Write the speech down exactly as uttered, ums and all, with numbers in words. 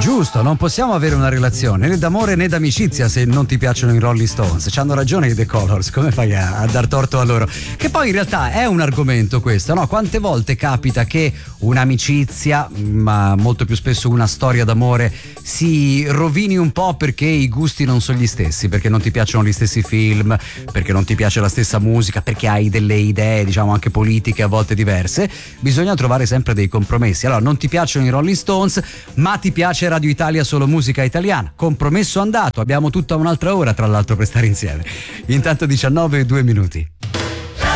Giusto, non possiamo avere una relazione né d'amore né d'amicizia se non ti piacciono i Rolling Stones. C'hanno ragione i The Colors, come fai a, a dar torto a loro? Che poi in realtà è un argomento questo, no? Quante volte capita che un'amicizia, ma molto più spesso una storia d'amore, si rovini un po' perché i gusti non sono gli stessi, perché non ti piacciono gli stessi film, perché non ti piace la stessa musica, perché hai delle idee, diciamo anche politiche a volte diverse. Bisogna trovare sempre dei compromessi. Allora, non ti piacciono i Rolling Stones, ma ti piace Radio Italia, solo musica italiana. Compromesso andato, abbiamo tutta un'altra ora tra l'altro per stare insieme. Intanto diciannove e due minuti.